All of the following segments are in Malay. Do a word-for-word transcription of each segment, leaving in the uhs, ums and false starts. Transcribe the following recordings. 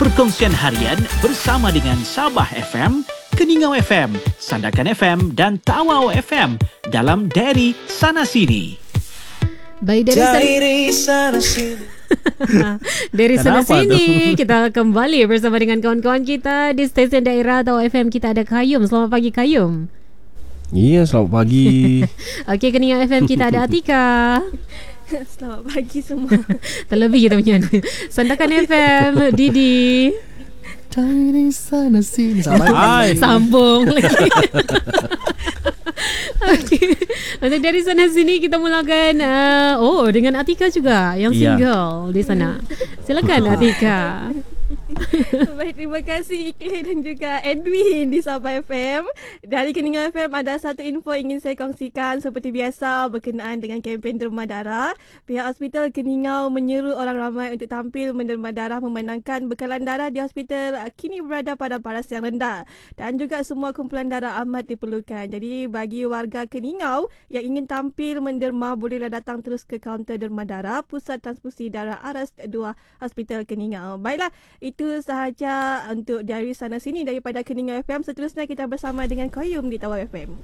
Perkongsian harian bersama dengan Sabah F M, Keningau F M, Sandakan F M dan Tawau F M dalam Dari Sana Sini. Baik, dari sana, sana sini. Dari sana sini kita kembali bersama dengan kawan-kawan kita di stesen daerah Tawau F M. Kita ada Kayum. Selamat pagi Kayum. Ya, selamat pagi. Okey, Keningau F M kita ada Atika. Selamat pagi semua. Terlebih kita punya Sandakan F M Didi. Dari sana sini. Sambung lagi. Okay. Untuk dari sana sini kita mulakan uh, oh dengan Atika juga yang single yeah. di sana. Silakan Atika. Baik, terima kasih Ikhlas dan juga Edwin di Sabah F M. Dari Keningau F M ada satu info ingin saya kongsikan. Seperti biasa berkenaan dengan kempen derma darah, pihak Hospital Keningau menyeru orang ramai untuk tampil menderma darah memandangkan bekalan darah di hospital kini berada pada paras yang rendah dan juga semua kumpulan darah amat diperlukan. Jadi bagi warga Keningau yang ingin tampil menderma bolehlah datang terus ke kaunter derma darah Pusat Transfusi Darah Aras dua Hospital Keningau. Baiklah, itu sahaja untuk dari sana sini daripada Keningau F M. Seterusnya kita bersama dengan Koyum di Tawau F M.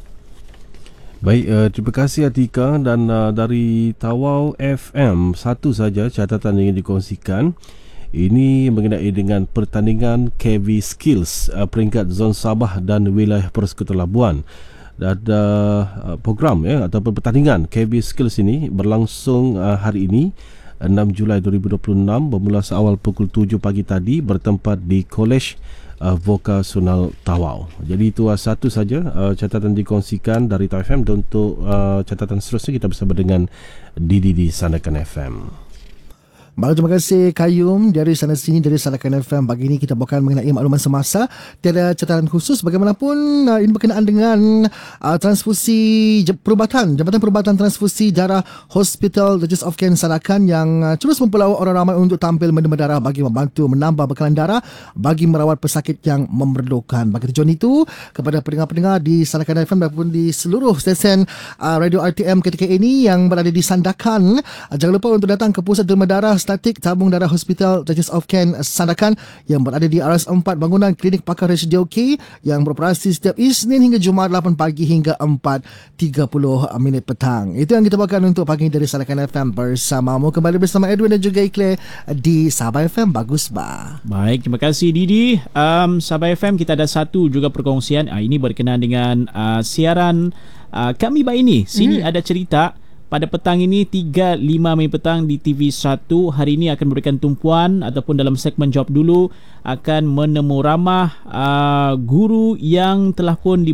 Baik, uh, terima kasih Atika. Dan uh, dari Tawau F M, satu saja catatan yang ingin dikongsikan. Ini mengenai dengan pertandingan K V Skills uh, peringkat Zon Sabah dan Wilayah Persekutuan Labuan. Ada uh, program ya ataupun pertandingan K V Skills ini berlangsung uh, hari ini enam Julai dua ribu dua puluh enam bermula seawal pukul tujuh pagi tadi bertempat di Kolej uh, Vokasional Tawau. Jadi itu uh, satu saja uh, catatan dikongsikan dari Tawau F M. Dan untuk uh, catatan seterusnya kita bersama dengan Didi di Sandakan F M. Baik, terima kasih Kayum dari sana sini dari Sandakan F M. Pagi ini kita bawakan mengenai makluman semasa. Tiada catatan khusus bagaimanapun uh, ini berkenaan dengan uh, transfusi perubatan Jabatan Perubatan Transfusi Darah Hospital Regis of Ken Sandakan yang uh, terus mempelawak orang ramai untuk tampil menderma darah bagi membantu menambah bekalan darah bagi merawat pesakit yang memerlukan. Bagi tujuan itu, kepada pendengar-pendengar di Sandakan F M maupun di seluruh stesen uh, radio R T M ketika ini yang berada di Sandakan, uh, jangan lupa untuk datang ke Pusat Derma Darah Statik Tabung Darah Hospital Regis of Ken Sandakan yang berada di Aras empat bangunan Klinik Pakar H D O K yang beroperasi setiap Isnin hingga Jumaat lapan pagi hingga empat tiga puluh minit petang. Itu yang kita bawakan untuk pagi dari Sandakan F M bersamamu. Kembali bersama Edwin dan juga Ikhlas di Sabah F M. Bagus bah. Baik, terima kasih Didi. Um, Sabah F M kita ada satu juga perkongsian. Uh, ini berkenaan dengan uh, siaran uh, kami baik ini. Sini hmm. ada cerita. Pada petang ini tiga lima Mei petang di T V satu hari ini akan memberikan tumpuan ataupun dalam segmen Jawab Dulu akan menemu ramah uh, guru yang telah pun di